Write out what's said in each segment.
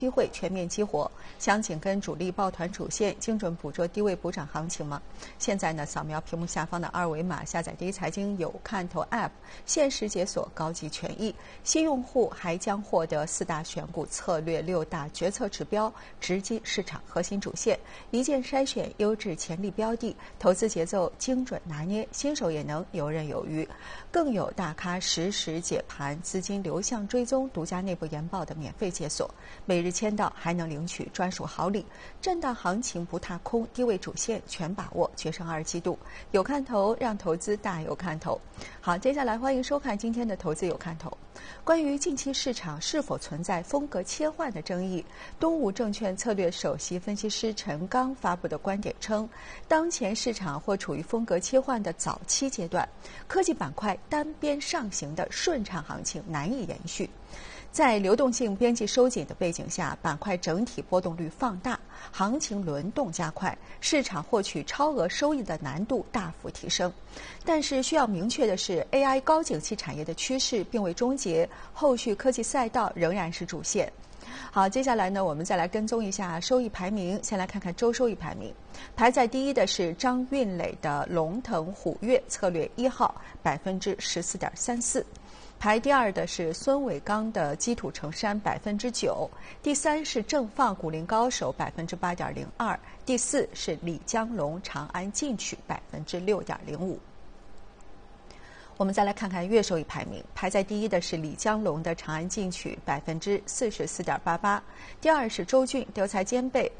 机会全面激活，想紧跟主力抱团主线，精准捕捉低位补涨行情吗？现在呢，扫描屏幕下方的二维码，下载第一财经有看头 App， 限时解锁高级权益。新用户还将获得4大选股策略、6大决策指标，直击市场核心主线，一键筛选优质潜力标的，投资节奏精准拿捏，新手也能游刃有余。更有大咖实时解盘、资金流向追踪、独家内部研报的免费解锁，每日签到还能领取专属好礼。震荡行情不踏空，低位主线全把握，决胜2季度有看头，让投资大有看头。好，接下来欢迎收看今天的投资有看头。关于近期市场是否存在风格切换的争议，东吴证券策略首席分析师陈刚发布的观点称，当前市场或处于风格切换的早期阶段，科技板块单边上行的顺畅行情难以延续。在流动性边际收紧的背景下，板块整体波动率放大，行情轮动加快，市场获取超额收益的难度大幅提升。但是需要明确的是 ，AI 高景气产业的趋势并未终结，后续科技赛道仍然是主线。好，接下来呢，我们再来跟踪一下收益排名。先来看看周收益排名，排在第一的是张韵磊的龙腾虎跃策略1号，14.34%。排第二的是孙伟刚的基土成山9%，第三是正放股林高手8.02%，第四是李江龙长安进取6.05%。我们再来看看月收益排名，排在第一的是李江龙的长安进取44.88%，第二是周俊德才兼备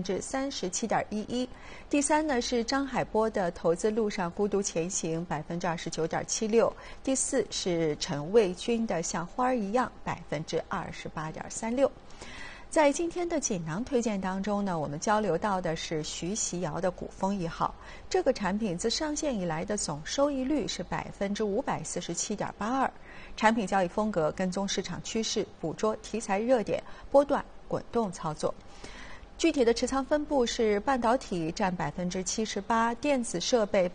37.11%，第三呢是张海波的投资路上孤独前行29.76%，第四是陈卫军的像花儿一样28.36%。在今天的锦囊推荐当中呢，我们交流到的是徐习尧的古风1号，这个产品自上线以来的总收益率是547.82%，产品交易风格跟踪市场趋势，捕捉题材热点，波段滚动操作。具体的持仓分布是半导体占78%，电子设备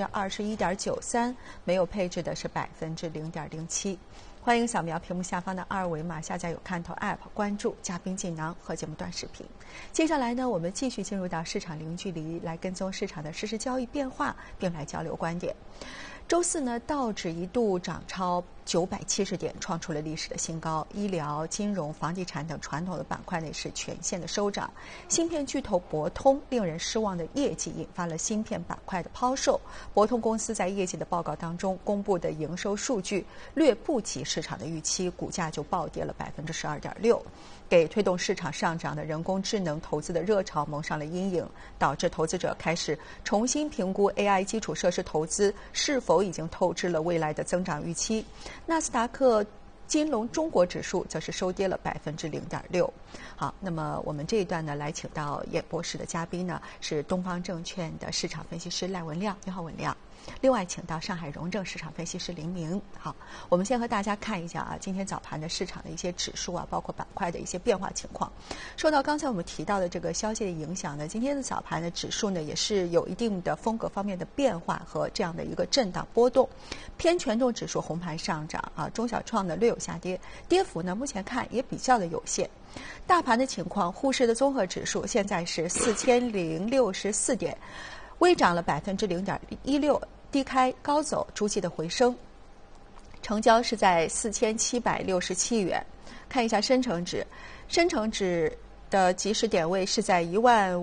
21.93%，没有配置的是0.07%。欢迎扫描屏幕下方的二维码，下载有看头 App， 关注嘉宾锦囊和节目短视频。接下来呢，我们继续进入到市场零距离，来跟踪市场的实时交易变化，并来交流观点。周四呢，道指一度涨超970点，创出了历史的新高。医疗、金融、房地产等传统的板块内是全线的收涨。芯片巨头博通令人失望的业绩引发了芯片板块的抛售。博通公司在业绩的报告当中公布的营收数据略不及市场的预期，股价就暴跌了12.6%，给推动市场上涨的人工智能投资的热潮蒙上了阴影，导致投资者开始重新评估 AI 基础设施投资是否已经透支了未来的增长预期。纳斯达克金龙中国指数则是收跌了0.6%。好，那么我们这一段呢，来请到演播室的嘉宾呢是东方证券的市场分析师赖文亮，你好，文亮。另外请到上海荣正市场分析师林明。好，我们先和大家看一下啊，今天早盘的市场的一些指数啊，包括板块的一些变化情况。受到刚才我们提到的这个消息的影响呢，今天的早盘的指数呢也是有一定的风格方面的变化和这样的一个震荡波动。偏权重指数红盘上涨啊，中小创呢略有下跌，跌幅呢目前看也比较的有限。大盘的情况，沪市的综合指数现在是4064点，微涨了0.16%，低开高走，逐级的回升，成交是在4767元。看一下深成指，深成指的即时点位是在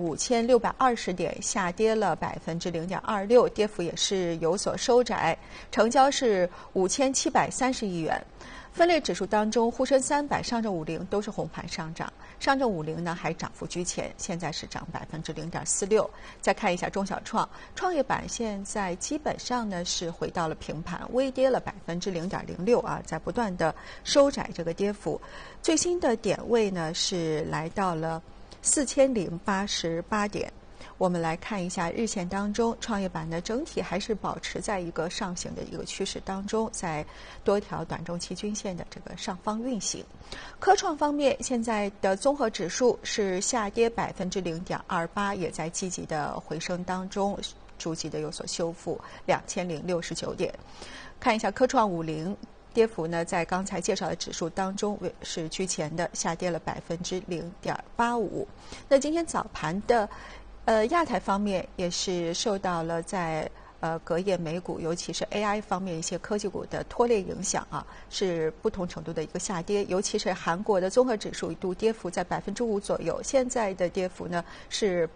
15620点，下跌了0.26%，跌幅也是有所收窄，成交是5730亿元。分类指数当中，沪深300、上证50都是红盘上涨，上证50呢还涨幅居前，现在是涨0.46%。再看一下中小创，创业板现在基本上呢是回到了平盘，微跌了0.06%啊，在不断的收窄这个跌幅。最新的点位呢是来到了4088点。我们来看一下日线当中，创业板呢整体还是保持在一个上行的一个趋势当中，在多条短中期均线的这个上方运行。科创方面，现在的综合指数是下跌0.28%，也在积极的回升当中，逐级的有所修复，2069点。看一下科创50。 跌幅呢在刚才介绍的指数当中是居前的，下跌了0.85%。那今天早盘的亚太方面也是受到了在隔夜美股，尤其是 AI 方面一些科技股的拖累影响啊，是不同程度的一个下跌。尤其是韩国的综合指数一度跌幅在5%左右，现在的跌幅呢是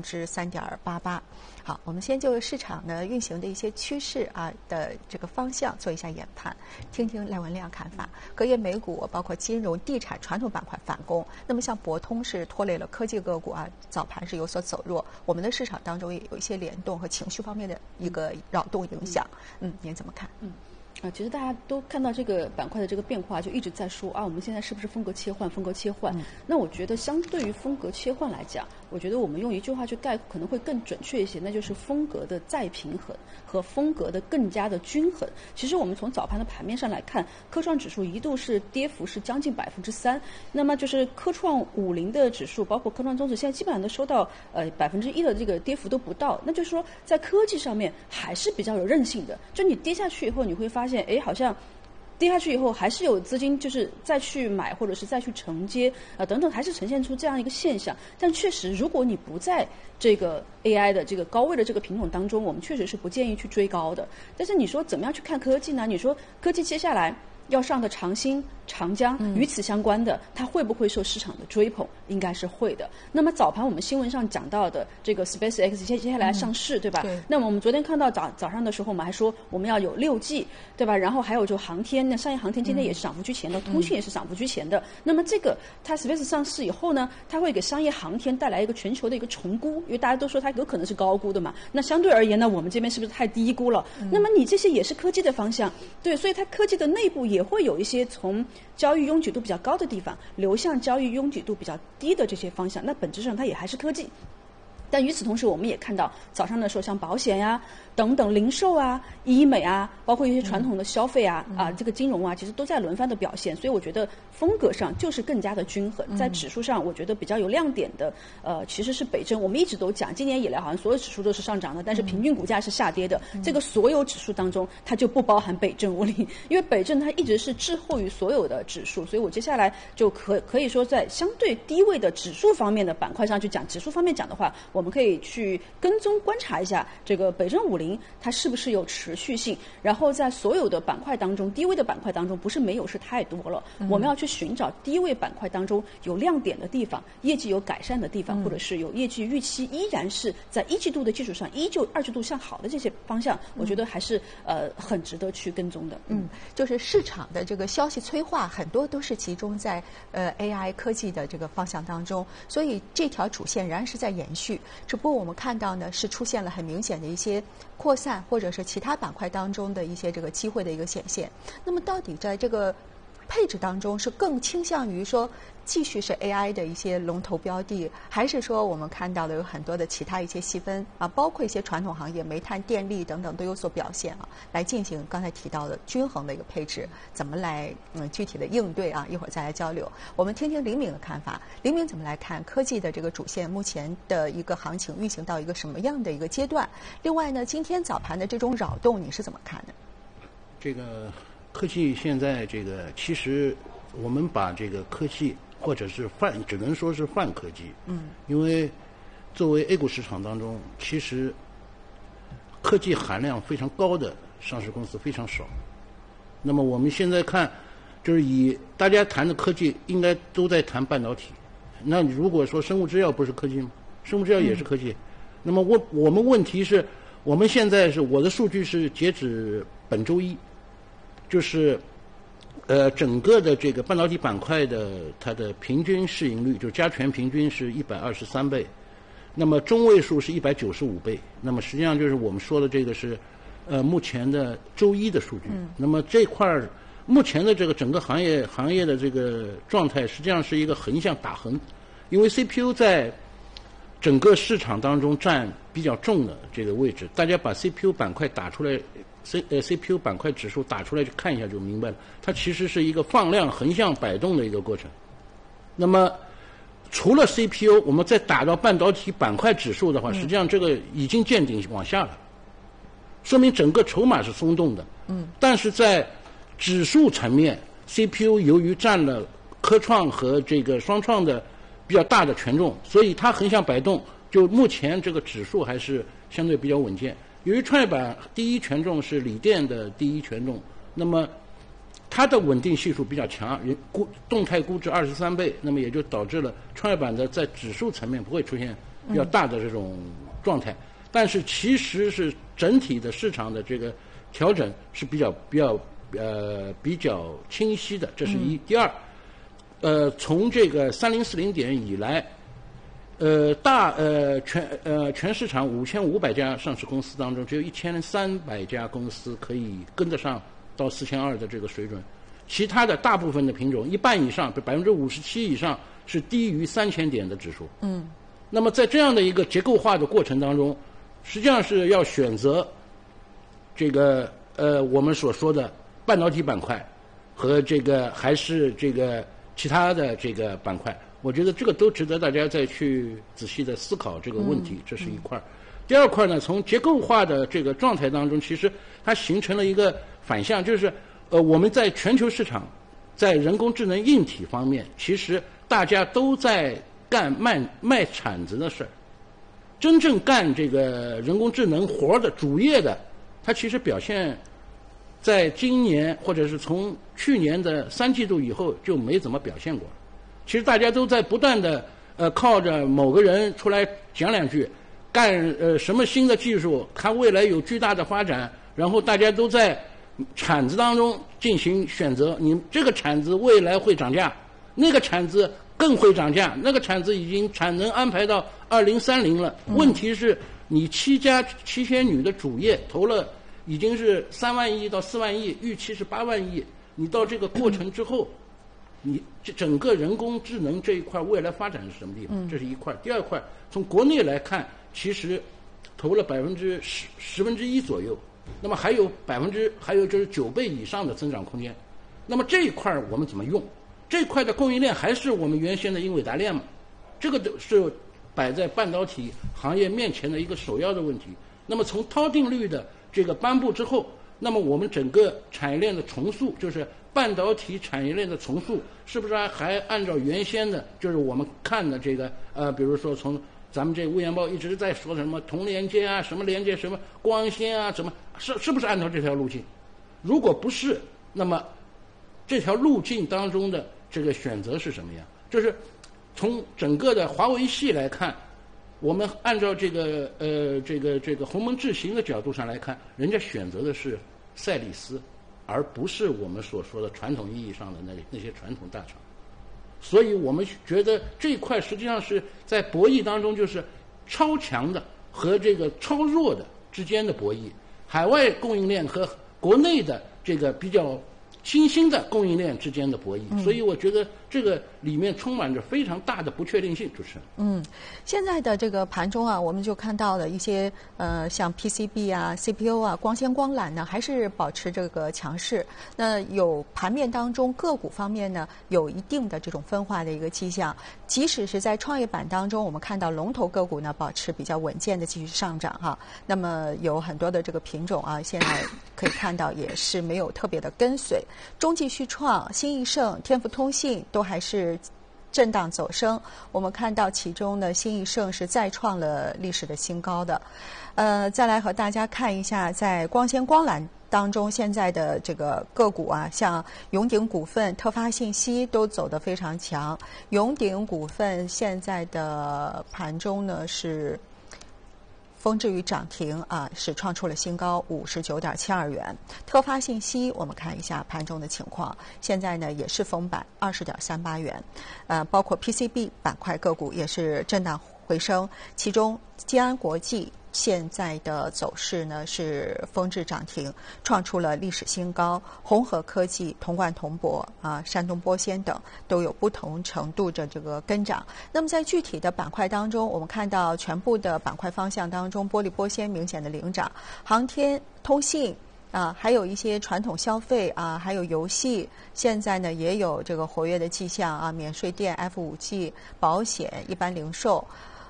3.88%。好，我们先就市场呢运行的一些趋势啊的这个方向做一下研判，听听赖文亮看法。隔夜美股包括金融、地产、传统板块反攻，那么像博通是拖累了科技个股啊，早盘是有所走弱。我们的市场当中也有一些联动和情绪方面的一个扰动影响。您怎么看？ 其实大家都看到这个板块的这个变化，就一直在说啊，我们现在是不是风格切换？风格切换。那我觉得相对于风格切换来讲，我觉得我们用一句话去概括可能会更准确一些，那就是风格的再平衡和风格的更加的均衡。其实我们从早盘的盘面上来看，科创指数一度是跌幅是将近3%，那么就是科创50的指数，包括科创综指，现在基本上都收到1%的这个跌幅都不到。那就是说，在科技上面还是比较有韧性的。就你跌下去以后，你会发现，好像跌下去以后还是有资金就是再去买或者是再去承接等等，还是呈现出这样一个现象。但确实，如果你不在这个 AI 的这个高位的这个品种当中，我们确实是不建议去追高的。但是你说怎么样去看科技呢？你说科技接下来要上的长兴、长江与此相关的，它会不会受市场的追捧？应该是会的。那么早盘我们新闻上讲到的这个 SpaceX 接下来上市，对吧？对。那么我们昨天看到早上的时候，我们还说我们要有6G，对吧？然后还有就航天，那商业航天今天也是涨幅居前的，通讯也是涨幅居前的。那么这个它 SpaceX 上市以后呢，它会给商业航天带来一个全球的一个重估，因为大家都说它有可能是高估的嘛。那相对而言呢，我们这边是不是太低估了？那么你这些也是科技的方向，对，所以它科技的内部也会有一些从交易拥挤度比较高的地方流向交易拥挤度比较低的这些方向，那本质上它也还是科技。但与此同时，我们也看到早上的时候，像保险呀、等等零售啊、医美啊，包括一些传统的消费啊、这个金融啊，其实都在轮番的表现。所以我觉得风格上就是更加的均衡。在指数上，我觉得比较有亮点的，其实是北证。我们一直都讲，今年以来好像所有指数都是上涨的，但是平均股价是下跌的。这个所有指数当中，它就不包含北证50，因为北证它一直是滞后于所有的指数。所以我接下来就可以说，在相对低位的指数方面的板块上去讲，指数方面讲的话，我们可以去跟踪观察一下这个北证50它是不是有持续性，然后在所有的板块当中，低位的板块当中不是没有，是太多了。我们要去寻找低位板块当中有亮点的地方，业绩有改善的地方，或者是有业绩预期依然是在1季度的基础上依旧2季度向好的这些方向，我觉得还是很值得去跟踪的。 就是市场的这个消息催化很多都是集中在AI 科技的这个方向当中，所以这条主线仍然是在延续，只不过我们看到呢是出现了很明显的一些扩散，或者是其他板块当中的一些这个机会的一个显现。那么到底在这个配置当中是更倾向于说继续是 AI 的一些龙头标的，还是说我们看到的有很多的其他一些细分啊，包括一些传统行业、煤炭、电力等等都有所表现啊，来进行刚才提到的均衡的一个配置，怎么来具体的应对啊？一会儿再来交流。我们听听林敏的看法，林敏怎么来看科技的这个主线目前的一个行情运行到一个什么样的一个阶段？另外呢，今天早盘的这种扰动你是怎么看的？ 这个科技现在这个其实我们把这个科技或者是只能说是泛科技，因为作为 A 股市场当中，其实科技含量非常高的上市公司非常少。那么我们现在看，就是以大家谈的科技，应该都在谈半导体。那你如果说生物制药不是科技吗？生物制药也是科技。那么我们问题是，我们现在是我的数据是截止本周一，就是整个的这个半导体板块的它的平均市盈率，就是加权平均是123倍，那么中位数是195倍。那么实际上就是我们说的这个是目前的周一的数据。那么这块目前的这个整个行业的这个状态，实际上是一个横向打横，因为 CPU 在整个市场当中占比较重的这个位置。大家把 CPU 板块打出来，CPU 板块指数打出来去看一下就明白了，它其实是一个放量横向摆动的一个过程。那么除了 CPU， 我们再打到半导体板块指数的话，实际上这个已经见顶往下了，说明整个筹码是松动的。但是在指数层面 CPU 由于占了科创和这个双创的比较大的权重，所以它横向摆动，就目前这个指数还是相对比较稳健。由于创业板第一权重是锂电的第一权重，那么它的稳定系数比较强，动态估值23倍，那么也就导致了创业板的在指数层面不会出现比较大的这种状态。但是其实是整体的市场的这个调整是比较清晰的，这是一。第二，从这个3040点以来，全市场5500家上市公司当中，只有1300家公司可以跟得上到4200的这个水准，其他的大部分的品种一半以上，57%以上是低于3000点的指数。那么在这样的一个结构化的过程当中，实际上是要选择这个我们所说的半导体板块和这个还是这个其他的这个板块，我觉得这个都值得大家再去仔细的思考这个问题，这是一块。第二块呢，从结构化的这个状态当中，其实它形成了一个反向，就是我们在全球市场，在人工智能硬体方面，其实大家都在干卖铲子的事儿，真正干这个人工智能活的主业的，它其实表现在今年或者是从去年的3季度以后就没怎么表现过。其实大家都在不断的靠着某个人出来讲两句，干什么新的技术，它未来有巨大的发展，然后大家都在铲子当中进行选择，你这个铲子未来会涨价，那个铲子更会涨价，那个铲子已经产能安排到2030了。问题是你七仙女的主业投了已经是3万亿到4万亿，预期是8万亿，你到这个过程之后，你整个人工智能这一块未来发展是什么地方？这是一块。第二块，从国内来看，其实投了1/10左右，那么还有就是9倍以上的增长空间。那么这一块我们怎么用？这块的供应链还是我们原先的英伟达链嘛？这个是摆在半导体行业面前的一个首要的问题。那么从涛定律的这个颁布之后，那么我们整个产业链的重塑，就是半导体产业链的重塑，是不是还按照原先的，就是我们看的这个比如说从咱们这个物研报一直在说什么铜连接啊，什么连接什么光纤啊，什么是不是按照这条路径？如果不是，那么这条路径当中的这个选择是什么样？就是从整个的华为系来看，我们按照这个鸿蒙智行的角度上来看，人家选择的是赛力斯，而不是我们所说的传统意义上的那些传统大厂。所以我们觉得这一块实际上是在博弈当中，就是超强的和这个超弱的之间的博弈，海外供应链和国内的这个比较新兴的供应链之间的博弈，所以我觉得这个里面充满着非常大的不确定性。主持人， 现在的这个盘中啊，我们就看到了一些像 PCB 啊、CPU 啊、光纤光缆呢，还是保持这个强势。那有盘面当中个股方面呢，有一定的这种分化的一个迹象。即使是在创业板当中，我们看到龙头个股呢保持比较稳健的继续上涨哈。那么有很多的这个品种啊，现在可以看到也是没有特别的跟随。中继续创、新易盛、天福通信都还是震荡走升。我们看到其中呢，新易盛是再创了历史的新高的。再来和大家看一下，在光纤光缆当中，现在的这个个股啊，像永鼎股份、特发信息都走得非常强。永鼎股份现在的盘中呢是峰值于涨停啊，是创出了新高59.72元。特发信息我们看一下盘中的情况，现在呢也是封板20.38元。包括 PCB 板块个股也是震荡回升，其中金安国际现在的走势呢是峰值涨停，创出了历史新高。宏和科技、同冠铜箔啊、山东玻纤等都有不同程度的这个跟涨。那么在具体的板块当中，我们看到全部的板块方向当中，玻璃玻纤明显的领涨，航天、通信啊，还有一些传统消费啊，还有游戏，现在呢也有这个活跃的迹象啊，免税店、F5G、保险、一般零售。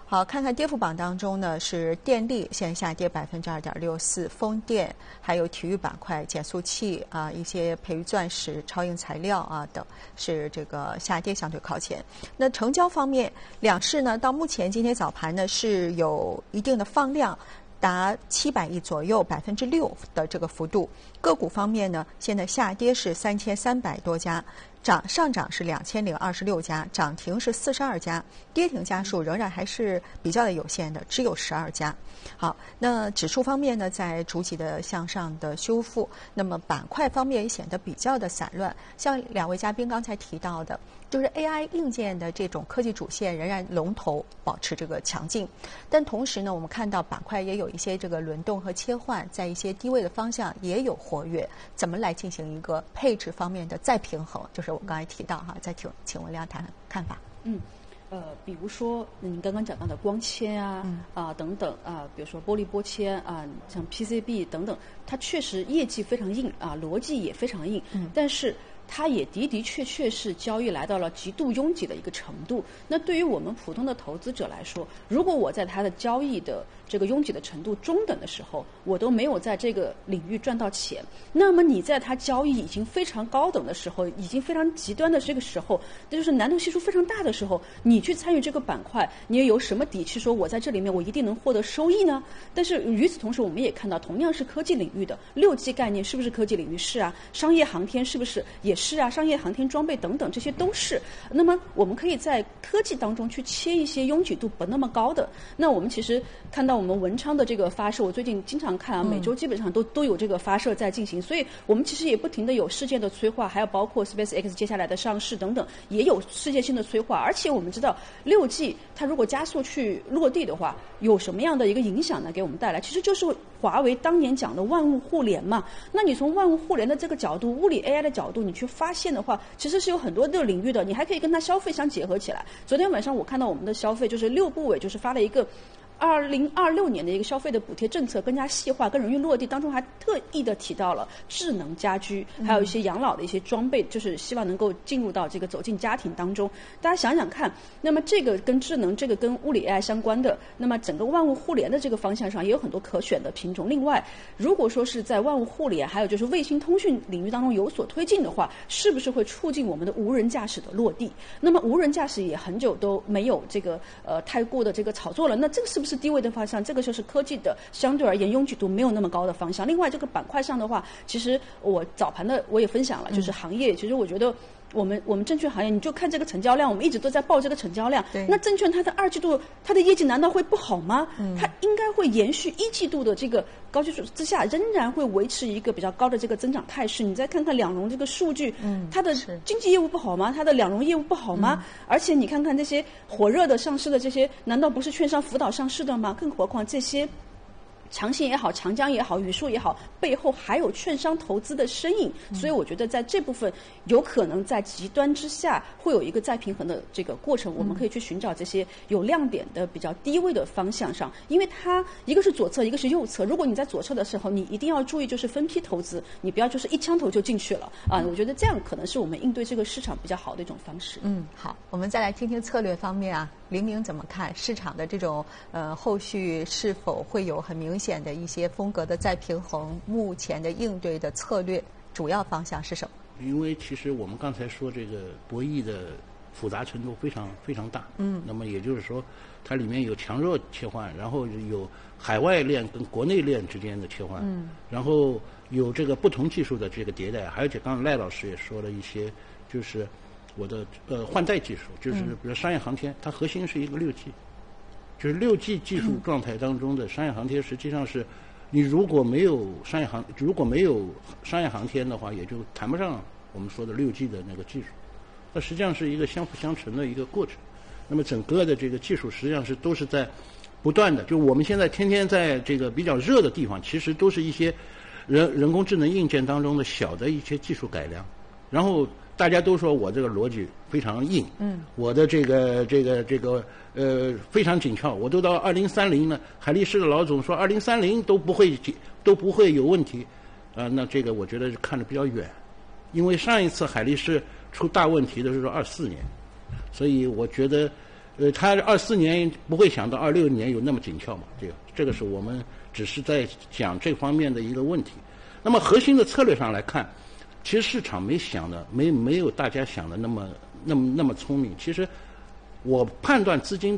好，看看跌幅榜当中呢，是电力现在下跌2.64%，风电还有体育板块、减速器啊、一些培育钻石、超硬材料啊等是这个下跌相对靠前。那成交方面，两市呢到目前今天早盘呢是有一定的放量。达700亿左右，6%的这个幅度。个股方面呢，现在下跌是3300多家，上涨是2026家，涨停是42家，跌停家数仍然还是比较的有限的，只有12家。好，那指数方面呢，在逐级的向上的修复，那么板块方面也显得比较的散乱。像两位嘉宾刚才提到的，就是 AI 硬件的这种科技主线仍然龙头保持这个强劲，但同时呢，我们看到板块也有一些这个轮动和切换，在一些低位的方向也有活跃，怎么来进行一个配置方面的再平衡？就是我刚才提到哈，再请文亮谈看法。 比如说你刚刚讲到的光纤等等比如说玻璃波纤像 PCB 等等，它确实业绩非常硬逻辑也非常硬，但是它也的确是交易来到了极度拥挤的一个程度。那对于我们普通的投资者来说，如果我在它的交易的这个拥挤的程度中等的时候，我都没有在这个领域赚到钱，那么你在它交易已经非常高等的时候，已经非常极端的这个时候，那就是难度系数非常大的时候，你去参与这个板块，你也有什么底气说我在这里面我一定能获得收益呢？但是与此同时，我们也看到同样是科技领域的6G 概念是不是科技领域？是啊。商业航天是不是也是啊？商业航天装备等等，这些都是。那么我们可以在科技当中去切一些拥挤度不那么高的。那我们其实看到我们文昌的这个发射，我最近经常看每周基本上都有这个发射在进行，所以我们其实也不停的有事件的催化，还有包括 SpaceX 接下来的上市等等，也有世界性的催化。而且我们知道6G 它如果加速去落地的话，有什么样的一个影响呢？给我们带来其实就是华为当年讲的万物互联嘛。那你从万物互联的这个角度，物理 AI 的角度，你去发现的话，其实是有很多的领域的，你还可以跟它消费相结合起来。昨天晚上我看到我们的消费就是6部委就是发了一个2026年的一个消费的补贴政策更加细化、更容易落地，当中还特意的提到了智能家居，还有一些养老的一些装备，就是希望能够进入到这个走进家庭当中。大家想想看，那么这个跟智能、这个跟物理 AI 相关的，那么整个万物互联的这个方向上也有很多可选的品种。另外，如果说是在万物互联还有就是卫星通讯领域当中有所推进的话，是不是会促进我们的无人驾驶的落地？那么无人驾驶也很久都没有这个太过的这个炒作了，那这个是不是低位的方向？这个就是科技的相对而言拥挤度没有那么高的方向。另外这个板块上的话，其实我早盘的我也分享了，就是行业其实我觉得我们证券行业，你就看这个成交量，我们一直都在报这个成交量。那证券它的2季度它的业绩难道会不好吗？它应该会延续1季度的这个高基础之下，仍然会维持一个比较高的这个增长态势。你再看看两融这个数据，它的经纪业务不好吗？它的两融业务不好吗？而且你看看这些火热的上市的这些，难道不是券商辅导上市的吗？更何况这些长信也好，长江也好，宇硕也好，背后还有券商投资的身影，所以我觉得在这部分有可能在极端之下会有一个再平衡的这个过程。我们可以去寻找这些有亮点的比较低位的方向上，因为它一个是左侧，一个是右侧。如果你在左侧的时候，你一定要注意就是分批投资，你不要就是一枪头就进去了啊。我觉得这样可能是我们应对这个市场比较好的一种方式。 好，我们再来听听策略方面啊，凌明怎么看市场的这种后续是否会有很明显的一些风格的再平衡？目前的应对的策略主要方向是什么？ 因为其实我们刚才说这个博弈的复杂程度非常非常大，那么也就是说它里面有强弱切换，然后有海外链跟国内链之间的切换，然后有这个不同技术的这个迭代，而且刚刚赖老师也说了一些，就是我的换代技术，就是比如商业航天，它核心是一个6G，就是6G 技术状态当中的商业航天，实际上是你如果没有商业航天的话，也就谈不上我们说的6G 的那个技术。它实际上是一个相辅相成的一个过程。那么整个的这个技术实际上都是在不断的，就我们现在天天在这个比较热的地方，其实都是一些人工智能硬件当中的小的一些技术改良。然后大家都说我这个逻辑非常硬，我的这个非常紧俏，我都到2030了。海力士的老总说2030都不会有问题，那这个我觉得看得比较远，因为上一次海力士出大问题的是说24年，所以我觉得他24年不会想到26年有那么紧俏嘛？这个是我们只是在讲这方面的一个问题。那么核心的策略上来看，其实市场没有大家想的那么聪明。其实我判断资金